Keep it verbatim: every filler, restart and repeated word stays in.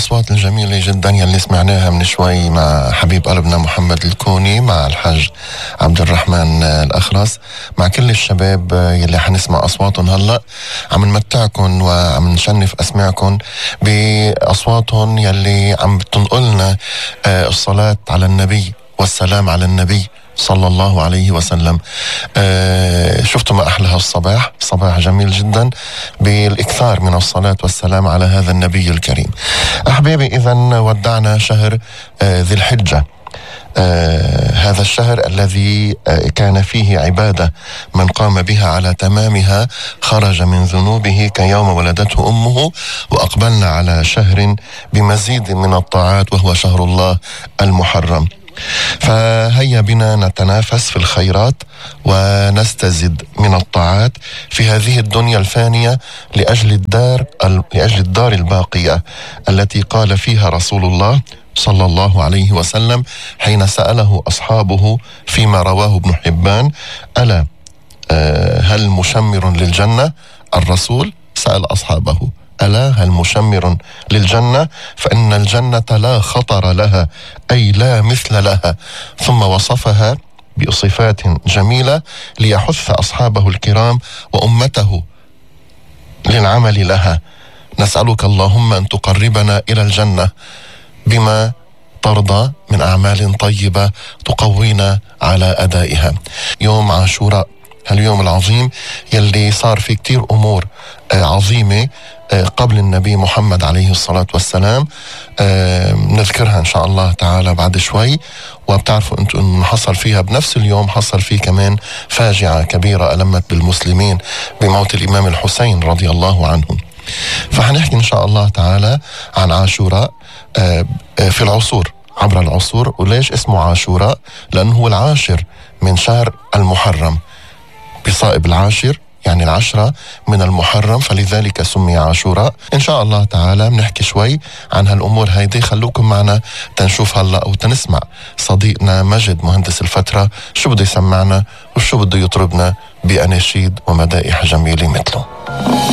الأصوات الجميلة جدا يلي سمعناها من شوي مع حبيب قلبنا محمد الكوني، مع الحاج عبد الرحمن الأخرس، مع كل الشباب يلي حنسمع أصواتهم هلأ، عم نمتعكم وعم نشنف أسماعكم بأصواتهم يلي عم بتنقلنا الصلاة على النبي والسلام على النبي صلى الله عليه وسلم. آه شفتوا ما أحلى هالصباح، صباح جميل جدا بالإكثار من الصلاة والسلام على هذا النبي الكريم. أحبابي، إذن ودعنا شهر آه ذي الحجة، آه هذا الشهر الذي آه كان فيه عبادة من قام بها على تمامها خرج من ذنوبه كيوم ولدته أمه، وأقبلنا على شهر بمزيد من الطاعات وهو شهر الله المحرم. فهيا بنا نتنافس في الخيرات ونستزد من الطاعات في هذه الدنيا الفانية لأجل الدار لأجل الدار الباقية التي قال فيها رسول الله صلى الله عليه وسلم حين سأله أصحابه فيما رواه ابن حبان: ألا هل مشمر للجنة؟ الرسول سأل أصحابه: ألا هل مشمر للجنة؟ فإن الجنة لا خطر لها، أي لا مثل لها. ثم وصفها بصفات جميلة ليحث أصحابه الكرام وأمته للعمل لها. نسألك اللهم أن تقربنا إلى الجنة بما ترضى من أعمال طيبة تقوينا على أدائها. يوم عاشوراء، هاليوم العظيم يلي صار في كتير أمور عظيمة قبل النبي محمد عليه الصلاة والسلام، نذكرها إن شاء الله تعالى بعد شوي. وبتعرفوا أنتم أنه حصل فيها بنفس اليوم حصل فيه كمان فاجعة كبيرة ألمت بالمسلمين بموت الإمام الحسين رضي الله عنه. فحنحكي إن شاء الله تعالى عن عاشوراء في العصور، عبر العصور. وليش اسمه عاشوراء؟ لأنه هو العاشر من شهر المحرم، بصائب العاشر يعني العشرة من المحرم، فلذلك سمي عاشوراء. إن شاء الله تعالى بنحكي شوي عن هالأمور هيدي. خلوكم معنا تنشوف هلأ أو تنسمع صديقنا مجد مهندس الفترة شو بده يسمعنا وشو بده يطربنا بأناشيد ومدائح جميلة مثله.